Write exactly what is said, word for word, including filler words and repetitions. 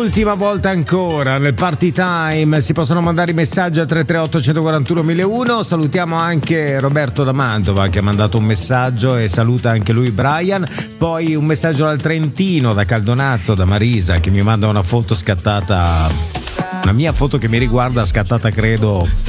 un'ultima volta ancora nel party time si possono mandare i messaggi a tre tre otto uno quattro uno uno zero uno. Salutiamo anche Roberto da Mantova che ha mandato un messaggio e saluta anche lui Brian. Poi un messaggio dal Trentino, da Caldonazzo, da Marisa, che mi manda una foto scattata, una mia foto che mi riguarda, scattata credo